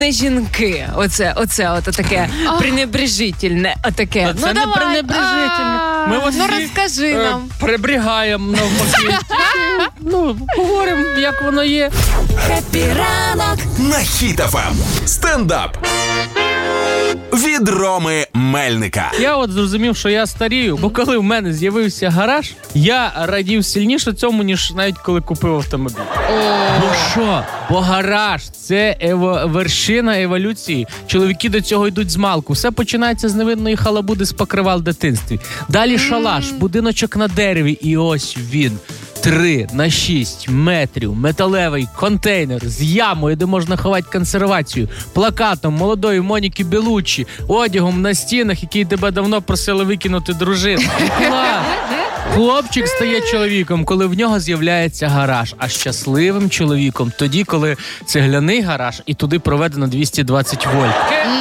жінки. Оце таке пренебрежительне. Отаке. Це не пренебрежительне. Ми вас розкажи нам. Приберігаємо навпаки. Говоримо, як воно є. Хеппі ранок на Хіт ФМ. Стендап від Роми Мельника. Я от зрозумів, що я старію, бо коли в мене з'явився гараж, я радів сильніше цьому, ніж навіть коли купив автомобіль. Бо що? Бо гараж – це вершина еволюції. Чоловіки до цього йдуть з малку. Все починається з невинної халабуди з покривал в дитинстві. Далі шалаш, будиночок на дереві, і ось він. 3 на 6 метрів металевий контейнер з ямою, де можна ховати консервацію, плакатом молодої Моніки Белуччі, одягом на стінах, який тебе давно просили викинути дружина. Клас! Хлопчик стає чоловіком, коли в нього з'являється гараж, а щасливим чоловіком тоді, коли цегляний гараж і туди проведено 220 вольт.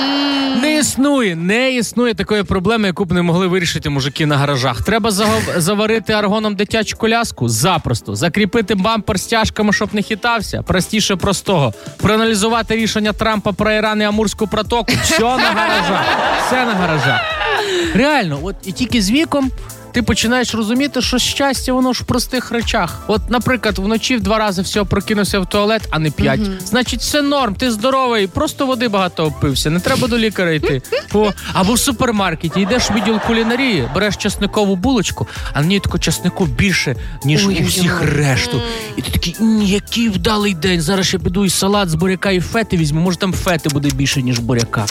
Не існує такої проблеми, яку б не могли вирішити мужики на гаражах. Треба заварити аргоном дитячу коляску? Запросто. Закріпити бампер стяжками, щоб не хитався? Простіше простого. Проаналізувати рішення Трампа про Іран і Амурську протоку? Все на гаражах. Все на гаражах. Реально, от і тільки з віком ти починаєш розуміти, що щастя, воно ж в простих речах. От, наприклад, вночі в 2 рази все прокинувся в туалет, а не 5. Значить, все норм, ти здоровий, просто води багато опився, не треба до лікаря йти. Або в супермаркеті йдеш в відділ кулінарії, береш чесникову булочку, а на ній тако чеснику більше, ніж у всіх решту. І ти такий, який вдалий день, зараз я піду і салат з буряка і фети візьму, може там фети буде більше, ніж буряка.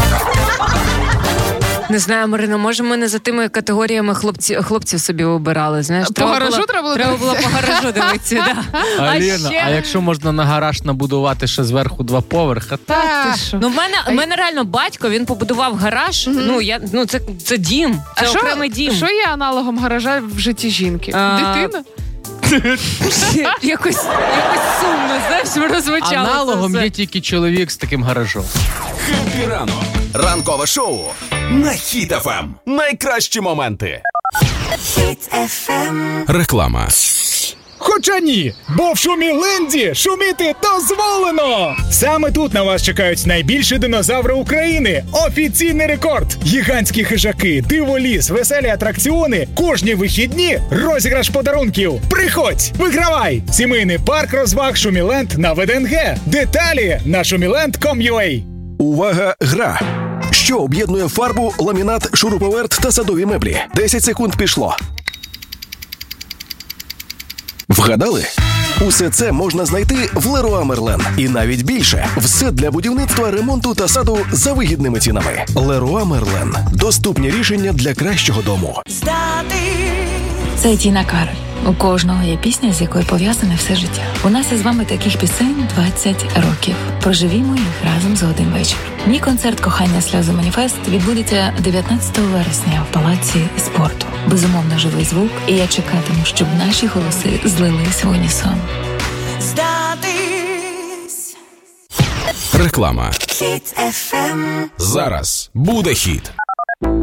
Не знаю, Марина, може ми не за тими категоріями хлопців собі вибирали, знаєш? По гаражу треба було по гаражу дивитися, да. Аліна, а якщо можна на гараж набудувати ще зверху 2 поверхи? Ну, в мене реально батько, він побудував гараж, це дім, це окремий дім. Що є аналогом гаража в житті жінки? Дитина? Якось сумно, знаєш, розвичалося. Аналогом є тільки чоловік з таким гаражом. Хеппі ранок. Ранкове шоу на Хіт ФМ. Найкращі моменти. Хіт ФМ. Реклама. Хоча ні, бо в Шуміленді шуміти дозволено! Саме тут на вас чекають найбільші динозаври України. Офіційний рекорд! Гігантські хижаки, диволіз, веселі атракціони, кожні вихідні розіграш подарунків. Приходь, вигравай! Сімейний парк розваг Шуміленд на ВДНГ. Деталі на shumiland.com.ua. Увага, гра! Що об'єднує фарбу, ламінат, шуруповерт та садові меблі? 10 секунд пішло. Вгадали? Усе це можна знайти в Leroy Merlin. І навіть більше. Все для будівництва, ремонту та саду за вигідними цінами. Leroy Merlin. Доступні рішення для кращого дому. Це Тіна Кароль. У кожного є пісня, з якою пов'язане все життя. У нас із вами таких пісень 20 років. Проживімо їх разом за один вечір. Мій концерт «Кохання, сльози, маніфест» відбудеться 19 вересня в Палаці спорту. Безумовно, живий звук, і я чекатиму, щоб наші голоси злились в унісон. Реклама. Хіт ФМ. Зараз буде хіт.